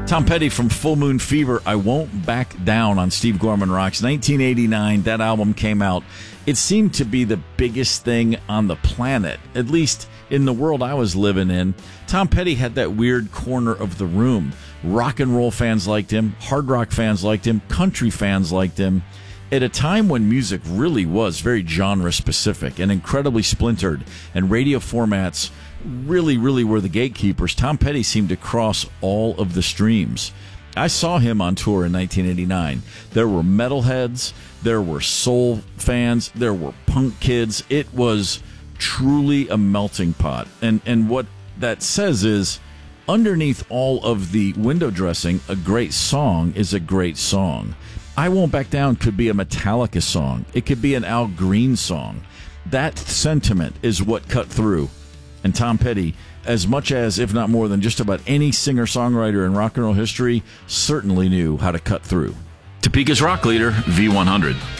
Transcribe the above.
Tom Petty from Full Moon Fever, I Won't Back Down on Steve Gorman Rocks. 1989, that album came out. It seemed to be the biggest thing on the planet, at least in the world I was living in. Tom Petty had that weird corner of the room. Rock and roll fans liked him, hard rock fans liked him, country fans liked him. At a time when music really was very genre-specific and incredibly splintered, and radio formats really were the gatekeepers, Tom Petty seemed to cross all of the streams. I saw him on tour in 1989. There were metalheads, there were soul fans, there were punk kids. It was truly a melting pot. And what that says is, underneath all of the window dressing, a great song is a great song. I Won't Back Down could be a Metallica song. It could be an Al Green song. That sentiment is what cut through. And Tom Petty, as much as, if not more than just about any singer-songwriter in rock and roll history, certainly knew how to cut through. Topeka's rock leader, V100.